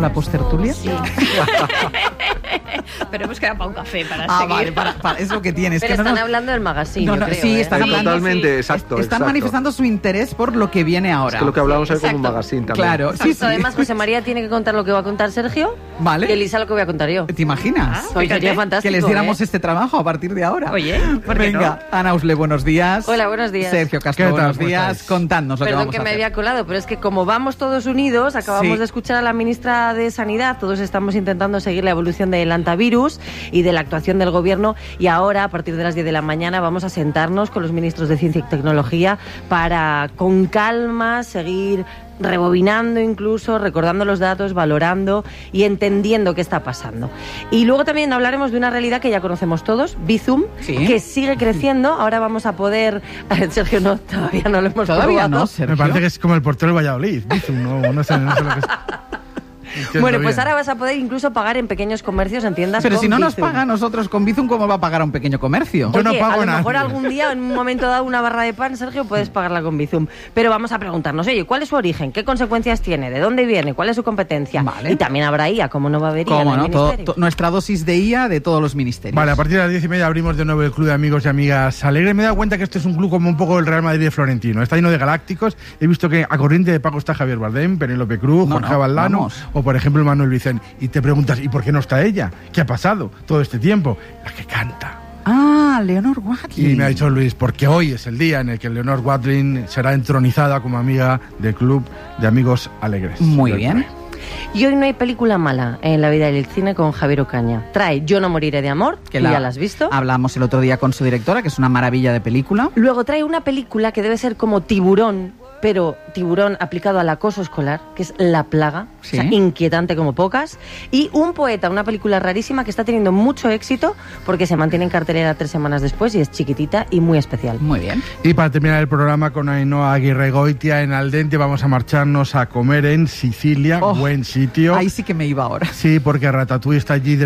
la postertulia? Sí. Pero hemos quedado para un café para seguir. Vale, es lo que tienes. Pero que están hablando del magazine, yo creo. Sí, están hablando. Totalmente, exacto. Están manifestando su interés por lo que viene ahora. Es que lo que hablábamos es como un magazine también. Claro, sí. Además, José María tiene que contar lo que va a contar Sergio. Vale. Y Elisa lo que voy a contar yo. ¿Te imaginas? Pues sería fantástico. Que les diéramos este trabajo a partir de ahora. Oye, ¿por qué Venga, no? Ana Usle, buenos días. Hola, buenos días. Sergio Castro, buenos días. Contadnos lo que Perdón vamos que a me hacer. había colado, pero es que como vamos todos unidos, acabamos Sí. de escuchar a la ministra de Sanidad, todos estamos intentando seguir la evolución del antivirus y de la actuación del gobierno, y ahora, a partir de las 10 de la mañana, vamos a sentarnos con los ministros de Ciencia y Tecnología para, con calma, seguir rebobinando, incluso recordando los datos, valorando y entendiendo qué está pasando. Y luego también hablaremos de una realidad que ya conocemos todos, Bizum, Sí. que sigue creciendo. Ahora vamos a poder... Sergio, no, todavía no lo hemos Todavía probado. no, Sergio. Me parece que es como el portero del Valladolid. No sé lo que es. Bueno, pues ahora vas a poder incluso pagar en pequeños comercios, en tiendas. Pero con si no nos Bizum. paga a nosotros con Bizum, ¿cómo va a pagar a un pequeño comercio? Yo no Oye, pago a lo nada. mejor algún día, en un momento dado, una barra de pan, Sergio, puedes pagarla con Bizum. Pero vamos a preguntarnos, oye, ¿cuál es su origen? ¿Qué consecuencias tiene? ¿De dónde viene? ¿Cuál es su competencia? Vale. Y también habrá IA, ¿cómo no va a haber IA en ¿Cómo el no? ministerio? Nuestra dosis de IA de todos los ministerios. Vale, a partir de las 10:30 abrimos de nuevo el Club de Amigos y Amigas Alegre. Me he dado cuenta que este es un club como un poco el Real Madrid de Florentino. Está lleno de galácticos. He visto que a corriente de pago está Javier Bardem, Penélope Cruz, Jorge Valdano vamos. o, por ejemplo, Manuel Vicent. Y te preguntas, ¿y por qué no está ella? ¿Qué ha pasado todo este tiempo? La que canta. Ah, Leonor Watling. Y me ha dicho Luis, porque hoy es el día en el que Leonor Watling será entronizada como amiga del Club de Amigos Alegres. Muy bien. Y hoy no hay película mala en la vida del cine con Javier Ocaña. Trae Yo no moriré de amor, que ya la has visto. Hablamos el otro día con su directora, que es una maravilla de película. Luego trae una película que debe ser como Tiburón, pero Tiburón aplicado al acoso escolar, que es La Plaga, Sí. o sea, inquietante como pocas. Y Un poeta, una película rarísima que está teniendo mucho éxito porque se mantiene en cartelera 3 semanas después y es chiquitita y muy especial. Muy bien. Y para terminar el programa con Ainhoa Aguirregoitia en Aldente, vamos a marcharnos a comer en Sicilia, Oh, buen sitio. Ahí sí que me iba ahora. Sí, porque Ratatouille está allí